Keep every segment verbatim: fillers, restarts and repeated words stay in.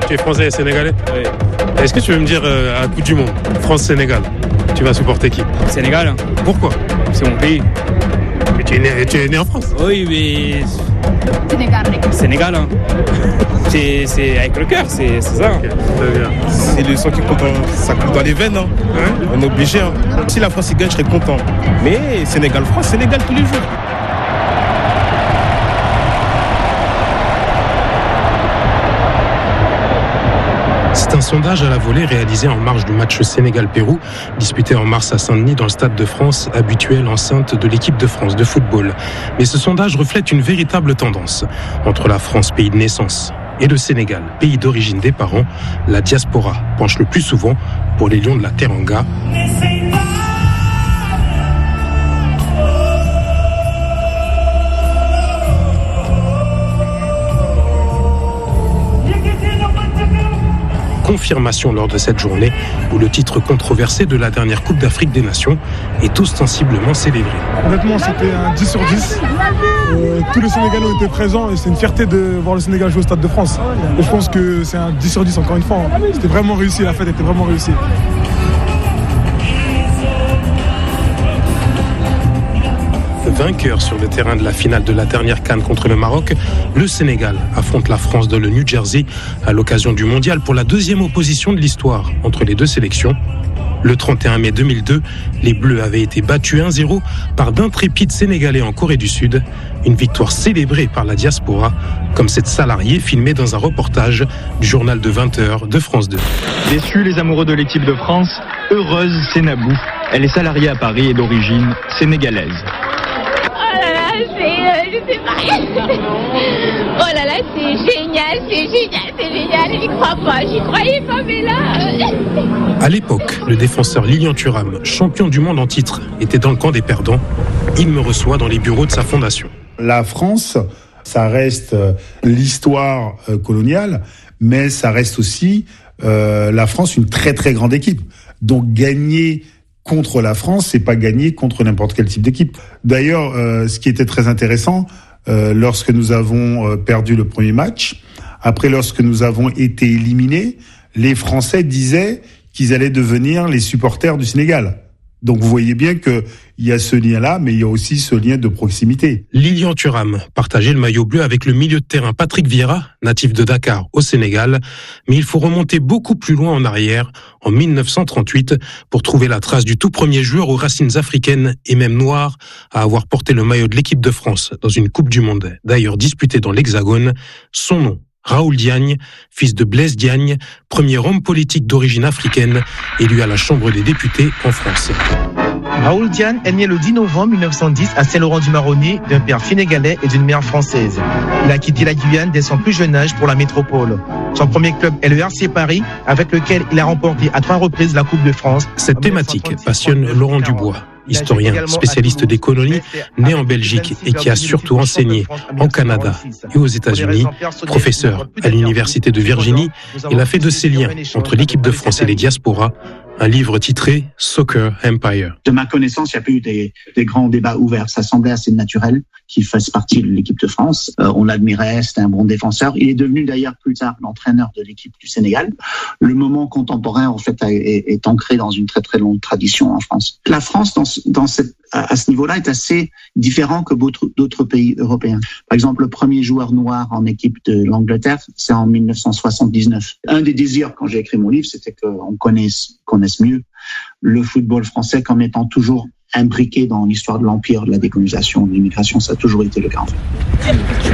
Tu es français et sénégalais ? Oui. Est-ce que tu veux me dire, euh, à la Coupe du Monde, France-Sénégal, tu vas supporter qui ? Sénégal, hein. Pourquoi ? C'est mon pays. Mais tu es né, tu es né en France ? Oui, mais... Sénégal. Sénégal, hein. C'est, c'est avec le cœur, c'est, c'est ça. Ok, très bien. C'est le sang qui compte, ça coule dans les veines. Hein. Ouais. On est obligé. Hein. Si la France y gagne, je serais content. Mais Sénégal-France, Sénégal tous les jours. C'est un sondage à la volée réalisé en marge du match Sénégal-Pérou, disputé en mars à Saint-Denis dans le Stade de France, habituelle enceinte de l'équipe de France de football. Mais ce sondage reflète une véritable tendance. Entre la France, pays de naissance, et le Sénégal, pays d'origine des parents, la diaspora penche le plus souvent pour les Lions de la Teranga. Confirmation lors de cette journée où le titre controversé de la dernière Coupe d'Afrique des Nations est ostensiblement célébré. Honnêtement, c'était un dix sur dix. Euh, tous les Sénégalais ont été présents et c'est une fierté de voir le Sénégal jouer au Stade de France. Et je pense que c'est un dix sur dix encore une fois. C'était vraiment réussi, la fête était vraiment réussie. Vainqueur sur le terrain de la finale de la dernière CAN contre le Maroc, le Sénégal affronte la France dans le New Jersey à l'occasion du mondial pour la deuxième opposition de l'histoire entre les deux sélections. Le trente et un mai deux mille deux, les Bleus avaient été battus un zéro par d'intrépides Sénégalais en Corée du Sud. Une victoire célébrée par la diaspora, comme cette salariée filmée dans un reportage du journal de vingt heures de France deux. Déçus les amoureux de l'équipe de France, heureuse Sénabou. Elle est salariée à Paris et d'origine sénégalaise. Je sais pas. Oh là là, c'est génial, c'est génial, c'est génial. J'y crois pas, j'y croyais pas, mais là. À l'époque, le défenseur Lilian Thuram, champion du monde en titre, était dans le camp des perdants. Il me reçoit dans les bureaux de sa fondation. La France, ça reste l'histoire coloniale, mais ça reste aussi euh, la France une très très grande équipe. Donc gagner contre la France, c'est pas gagner contre n'importe quel type d'équipe. D'ailleurs, euh, ce qui était très intéressant, euh, lorsque nous avons euh, perdu le premier match, après lorsque nous avons été éliminés, les Français disaient qu'ils allaient devenir les supporters du Sénégal. Donc vous voyez bien qu'il y a ce lien-là, mais il y a aussi ce lien de proximité. Lilian Thuram partageait le maillot bleu avec le milieu de terrain Patrick Vieira, natif de Dakar au Sénégal. Mais il faut remonter beaucoup plus loin en arrière, en mille neuf cent trente-huit, pour trouver la trace du tout premier joueur aux racines africaines et même noires à avoir porté le maillot de l'équipe de France dans une Coupe du Monde, d'ailleurs disputée dans l'Hexagone. Son nom, Raoul Diagne, fils de Blaise Diagne, premier homme politique d'origine africaine, élu à la Chambre des députés en France. Raoul Diagne est né le dix novembre mille neuf cent dix à Saint-Laurent-du-Maroni d'un père sénégalais et d'une mère française. Il a quitté la Guyane dès son plus jeune âge pour la métropole. Son premier club est le R C Paris, avec lequel il a remporté à trois reprises la Coupe de France. Cette thématique passionne Laurent Dubois, historien spécialiste des colonies, né en Belgique et qui a surtout enseigné en Canada et aux États-Unis. Professeur à l'Université de Virginie, il a fait de ces liens entre l'équipe de France et les diasporas un livre titré Soccer Empire. De ma connaissance, il n'y a pas eu des, des grands débats ouverts. Ça semblait assez naturel qu'il fasse partie de l'équipe de France. Euh, on l'admirait, c'était un bon défenseur. Il est devenu d'ailleurs plus tard l'entraîneur de l'équipe du Sénégal. Le moment contemporain, en fait, est, est ancré dans une très très longue tradition en France. La France, dans, dans cette, à, à ce niveau-là, est assez différent que d'autres, d'autres pays européens. Par exemple, le premier joueur noir en équipe de l'Angleterre, c'est en mille neuf cent soixante-dix-neuf. Un des désirs quand j'ai écrit mon livre, c'était qu'on connaisse, connaisse mieux le football français comme étant toujours imbriqué dans l'histoire de l'Empire, de la décolonisation, de l'immigration. Ça a toujours été le cas, en fait.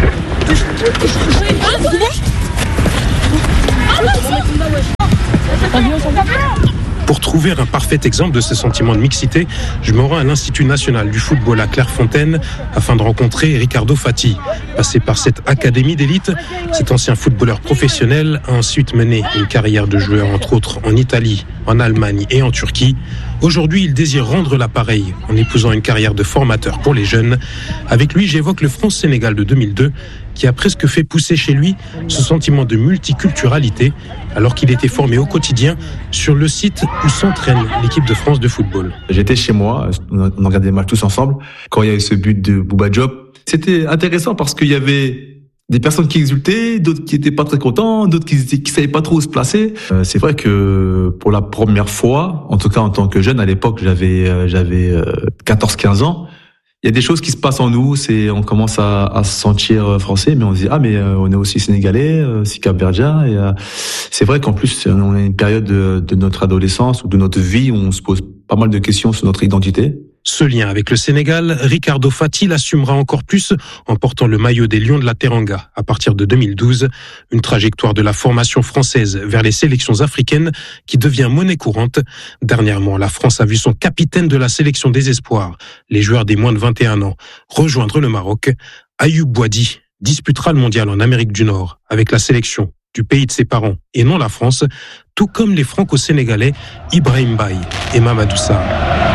Pour trouver un parfait exemple de ce sentiment de mixité, je me rends à l'Institut national du football à Clairefontaine afin de rencontrer Ricardo Fati. Passé par cette académie d'élite, cet ancien footballeur professionnel a ensuite mené une carrière de joueur entre autres en Italie, en Allemagne et en Turquie. Aujourd'hui, il désire rendre l'appareil en épousant une carrière de formateur pour les jeunes. Avec lui, j'évoque le France-Sénégal de deux mille deux qui a presque fait pousser chez lui ce sentiment de multiculturalité alors qu'il était formé au quotidien sur le site où s'entraîne l'équipe de France de football. J'étais chez moi, on regardait les matchs tous ensemble. Quand il y avait ce but de Bouba Diop, c'était intéressant parce qu'il y avait des personnes qui exultaient, d'autres qui étaient pas très contents, d'autres qui, qui savaient pas trop où se placer. Euh, c'est vrai que pour la première fois, en tout cas en tant que jeune, à l'époque, j'avais euh, j'avais euh, quatorze quinze ans. Il y a des choses qui se passent en nous, c'est on commence à, à se sentir français, mais on se dit ah mais euh, on est aussi sénégalais, euh, aussi capverdien. Et euh, c'est vrai qu'en plus on a une période de, de notre adolescence ou de notre vie où on se pose pas mal de questions sur notre identité. Ce lien avec le Sénégal, Ricardo Fati l'assumera encore plus en portant le maillot des Lions de la Teranga à partir de deux mille douze, une trajectoire de la formation française vers les sélections africaines qui devient monnaie courante. Dernièrement, la France a vu son capitaine de la sélection des espoirs, les joueurs des moins de vingt et un ans, rejoindre le Maroc. Ayoub Boadi disputera le mondial en Amérique du Nord avec la sélection du pays de ses parents et non la France, tout comme les Franco-Sénégalais Ibrahim Baye et Mamadou Sarr.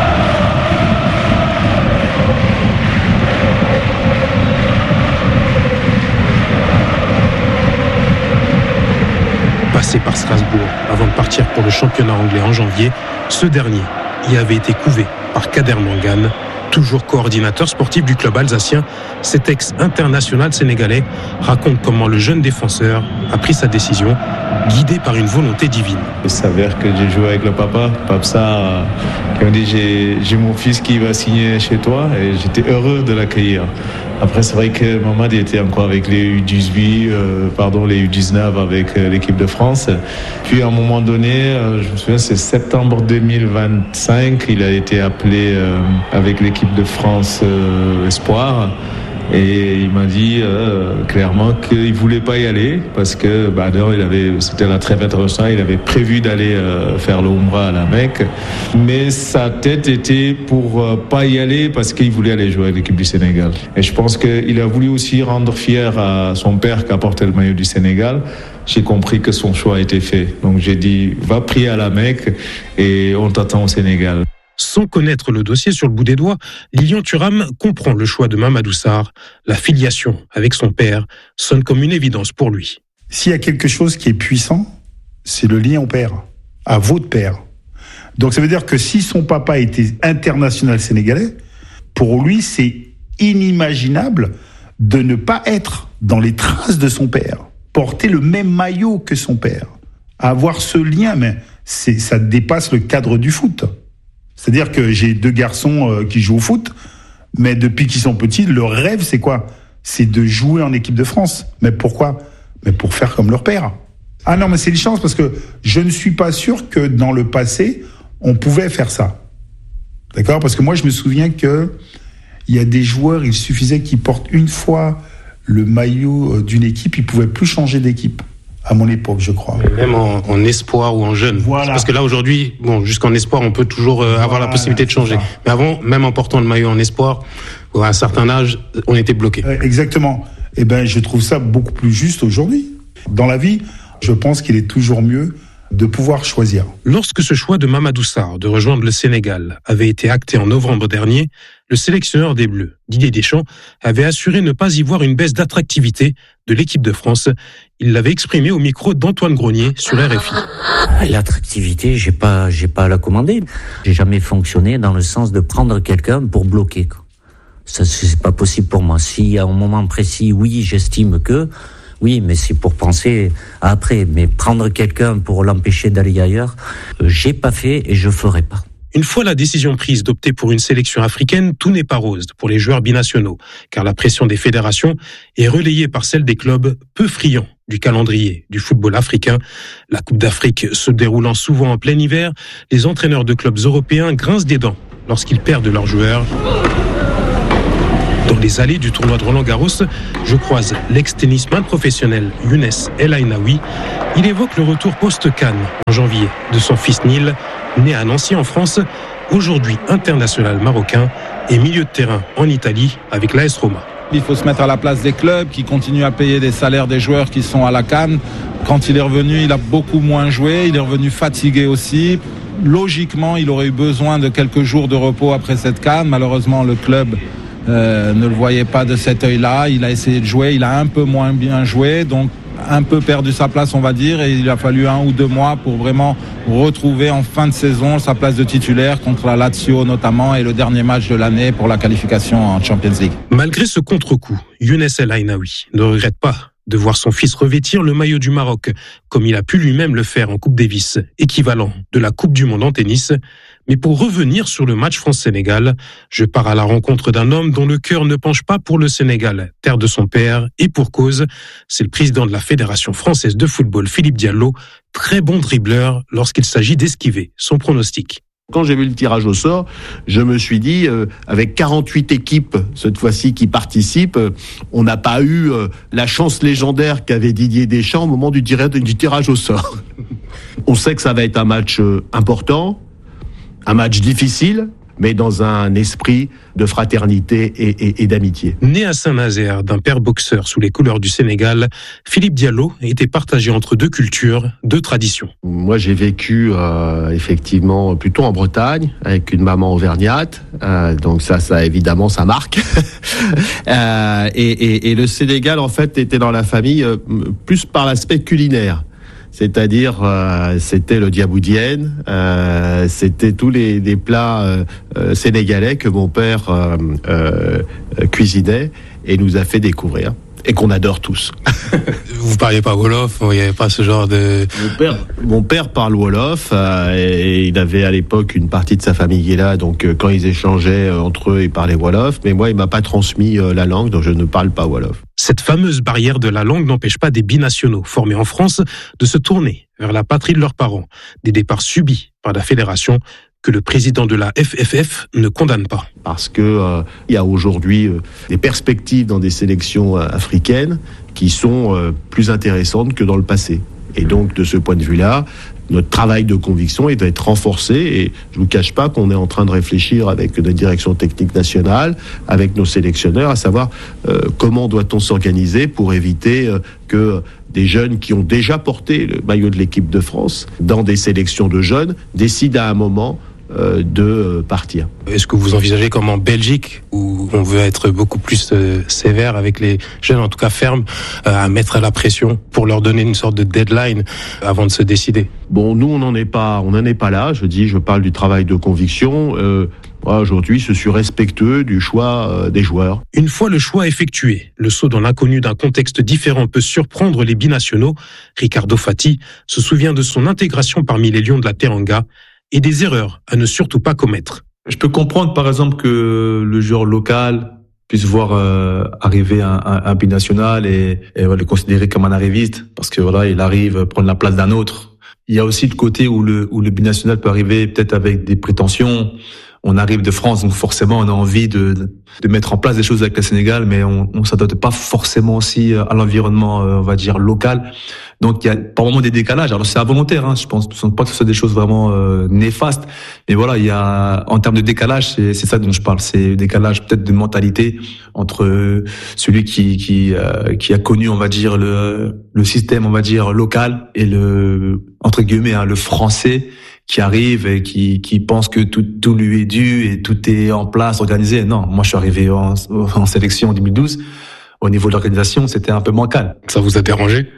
Passé par Strasbourg avant de partir pour le championnat anglais en janvier, ce dernier y avait été couvé par Kader Mangane, toujours coordinateur sportif du club alsacien. Cet ex-international sénégalais raconte comment le jeune défenseur a pris sa décision, guidé par une volonté divine. Il s'avère que j'ai joué avec le papa, Papsa, qui m'a dit j'ai, j'ai mon fils qui va signer chez toi, et j'étais heureux de l'accueillir. Après, c'est vrai que Mamad était encore avec les U dix-huit, euh, pardon, les U dix-neuf avec euh, l'équipe de France. Puis, à un moment donné, euh, je me souviens, c'est septembre deux mille vingt-cinq, il a été appelé euh, avec l'équipe de France euh, Espoir. Et il m'a dit euh, clairement qu'il voulait pas y aller parce que bah d'abord il avait c'était la trêve internationale, il avait prévu d'aller euh, faire le Umrah à la Mecque, mais sa tête était pour euh, pas y aller parce qu'il voulait aller jouer avec l'équipe du Sénégal. Et je pense qu'il a voulu aussi rendre fier à son père qui a porté le maillot du Sénégal. J'ai compris que son choix a été fait. Donc j'ai dit va prier à la Mecque et on t'attend au Sénégal. Sans connaître le dossier sur le bout des doigts, Lilian Thuram comprend le choix de Mamadou Sarr. La filiation avec son père sonne comme une évidence pour lui. S'il y a quelque chose qui est puissant, c'est le lien au père, à votre père. Donc ça veut dire que si son papa était international sénégalais, pour lui c'est inimaginable de ne pas être dans les traces de son père, porter le même maillot que son père, avoir ce lien, mais c'est, ça dépasse le cadre du foot. C'est-à-dire que j'ai deux garçons euh, qui jouent au foot, mais depuis qu'ils sont petits, leur rêve, c'est quoi ? C'est de jouer en équipe de France. Mais pourquoi ? Mais pour faire comme leur père. Ah non, mais c'est une chance, parce que je ne suis pas sûr que dans le passé, on pouvait faire ça. D'accord ? Parce que moi, je me souviens que il y a des joueurs, il suffisait qu'ils portent une fois le maillot d'une équipe, ils ne pouvaient plus changer d'équipe. À mon époque, je crois. Mais même en, en espoir ou en jeune. Voilà. Parce que là, aujourd'hui, bon, jusqu'en espoir, on peut toujours euh, avoir voilà, la possibilité de changer. Mais avant, même en portant le maillot en espoir, à un certain âge, on était bloqué. Exactement. Eh ben, je trouve ça beaucoup plus juste aujourd'hui. Dans la vie, je pense qu'il est toujours mieux de pouvoir choisir. Lorsque ce choix de Mamadou Sarr de rejoindre le Sénégal avait été acté en novembre dernier, le sélectionneur des Bleus, Didier Deschamps, avait assuré ne pas y voir une baisse d'attractivité de l'équipe de France. Il l'avait exprimé au micro d'Antoine Grenier sur R F I. L'attractivité, j'ai pas, j'ai pas à la commander. J'ai jamais fonctionné dans le sens de prendre quelqu'un pour bloquer, quoi. Ça, c'est pas possible pour moi. Si à un moment précis, oui, j'estime que, oui, mais c'est pour penser à après. Mais prendre quelqu'un pour l'empêcher d'aller ailleurs, euh, j'ai pas fait et je ferai pas. Une fois la décision prise d'opter pour une sélection africaine, tout n'est pas rose pour les joueurs binationaux, car la pression des fédérations est relayée par celle des clubs peu friands du calendrier du football africain. La Coupe d'Afrique se déroulant souvent en plein hiver, les entraîneurs de clubs européens grincent des dents lorsqu'ils perdent leurs joueurs. Dans les allées du tournoi de Roland-Garros, je croise l'ex-tennisman professionnel Younes El Ainaoui. Il évoque le retour post-Cannes en janvier de son fils Nil, né à Nancy en France, aujourd'hui international marocain et milieu de terrain en Italie avec l'A S Roma. Il faut se mettre à la place des clubs qui continuent à payer des salaires des joueurs qui sont à la CAN. Quand il est revenu, il a beaucoup moins joué, il est revenu fatigué aussi. Logiquement, il aurait eu besoin de quelques jours de repos après cette CAN. Malheureusement, le club euh, ne le voyait pas de cet œil-là. Il a essayé de jouer, il a un peu moins bien joué. Donc un peu perdu sa place, on va dire, et il a fallu un ou deux mois pour vraiment retrouver en fin de saison sa place de titulaire contre la Lazio notamment et le dernier match de l'année pour la qualification en Champions League. Malgré ce contre-coup, Younes El Ainaoui ne regrette pas de voir son fils revêtir le maillot du Maroc, comme il a pu lui-même le faire en Coupe Davis, équivalent de la Coupe du Monde en tennis. Mais pour revenir sur le match France-Sénégal, je pars à la rencontre d'un homme dont le cœur ne penche pas pour le Sénégal, terre de son père, et pour cause, c'est le président de la Fédération française de football, Philippe Diallo, très bon dribbleur lorsqu'il s'agit d'esquiver son pronostic. Quand j'ai vu le tirage au sort, je me suis dit, euh, avec quarante-huit équipes, cette fois-ci, qui participent, euh, on n'a pas eu euh, la chance légendaire qu'avait Didier Deschamps au moment du, tirage, du tirage au sort. On sait que ça va être un match euh, important, un match difficile, mais dans un esprit de fraternité et, et, et d'amitié. Né à Saint-Nazaire d'un père boxeur sous les couleurs du Sénégal, Philippe Diallo était partagé entre deux cultures, deux traditions. Moi, j'ai vécu euh, effectivement plutôt en Bretagne, avec une maman auvergnate, euh, donc ça, ça évidemment, ça marque. euh, et, et, et le Sénégal, en fait, était dans la famille euh, plus par l'aspect culinaire. C'est-à-dire, euh, c'était le diaboudienne, euh, c'était tous les, les plats euh, euh, sénégalais que mon père euh, euh, cuisinait et nous a fait découvrir, et qu'on adore tous. Vous parliez pas Wolof, il n'y avait pas ce genre de... Mon père, mon père parle Wolof, euh, et il avait à l'époque une partie de sa famille qui est là, donc euh, quand ils échangeaient euh, entre eux, ils parlaient Wolof, mais moi, il m'a pas transmis euh, la langue, donc je ne parle pas Wolof. Cette fameuse barrière de la langue n'empêche pas des binationaux formés en France de se tourner vers la patrie de leurs parents. Des départs subis par la fédération que le président de la F F F ne condamne pas. Parce que euh, il y a aujourd'hui euh, des perspectives dans des sélections euh, africaines qui sont euh, plus intéressantes que dans le passé. Et donc, de ce point de vue-là, notre travail de conviction est d'être renforcé, et je ne vous cache pas qu'on est en train de réfléchir avec notre direction technique nationale, avec nos sélectionneurs, à savoir euh, comment doit-on s'organiser pour éviter euh, que des jeunes qui ont déjà porté le maillot de l'équipe de France dans des sélections de jeunes décident à un moment euh, de euh, partir. Est-ce que vous envisagez comme en Belgique, où on veut être beaucoup plus euh, sévère avec les jeunes, en tout cas ferme, euh, à mettre la pression pour leur donner une sorte de deadline avant de se décider? Bon, nous, on n'en est pas, on n'en est pas là. Je dis, je parle du travail de conviction. Euh, moi, aujourd'hui, je suis respectueux du choix euh, des joueurs. Une fois le choix effectué, le saut dans l'inconnu d'un contexte différent peut surprendre les binationaux. Ricardo Fati se souvient de son intégration parmi les Lions de la Teranga et des erreurs à ne surtout pas commettre. Je peux comprendre, par exemple, que le joueur local puisse voir euh, arriver un, un, un binational et, et le considérer comme un arriviste, parce que voilà, il arrive prendre la place d'un autre. Il y a aussi le côté où le, où le binational peut arriver peut-être avec des prétentions. On arrive de France, donc forcément, on a envie de, de mettre en place des choses avec le Sénégal, mais on ne s'adapte pas forcément aussi à l'environnement, on va dire, local. Donc, il y a par moments des décalages. Alors, c'est involontaire, hein. Je pense, je pense pas que ce soit des choses vraiment euh, néfastes. Mais voilà, il y a, en termes de décalage, c'est, c'est ça dont je parle. C'est décalage peut-être de mentalité entre celui qui, qui, euh, qui a connu, on va dire, le, le système, on va dire, local et le, entre guillemets, hein, le français, qui arrive et qui, qui pense que tout, tout lui est dû et tout est en place, organisé. Non, moi je suis arrivé en, en sélection en deux mille douze. Au niveau de l'organisation, c'était un peu bancal. Ça vous a dérangé?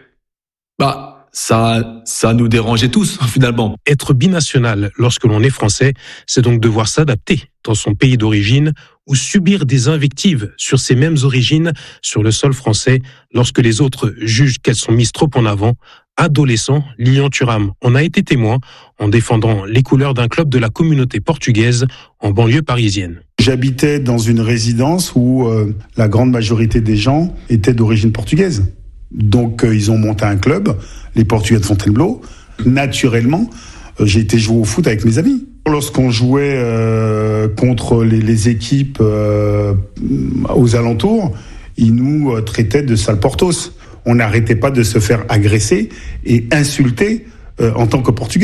Bah, ça, ça nous dérangeait tous, finalement. Être binational lorsque l'on est français, c'est donc devoir s'adapter dans son pays d'origine ou subir des invectives sur ces mêmes origines sur le sol français lorsque les autres jugent qu'elles sont mises trop en avant. Adolescent, Lilian Thuram en a été témoin en défendant les couleurs d'un club de la communauté portugaise en banlieue parisienne. J'habitais dans une résidence où euh, la grande majorité des gens étaient d'origine portugaise. Donc euh, ils ont monté un club, les Portugais de Fontainebleau. Naturellement, euh, j'ai été jouer au foot avec mes amis. Lorsqu'on jouait euh, contre les, les équipes euh, aux alentours, ils nous euh, traitaient de sales portos. On n'arrêtait pas de se faire agresser et insulter euh, en tant que Portugais.